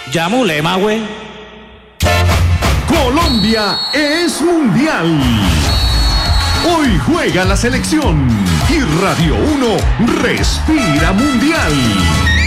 Llamulema, güey. Colombia es mundial. Hoy juega la selección y Radio 1 respira mundial.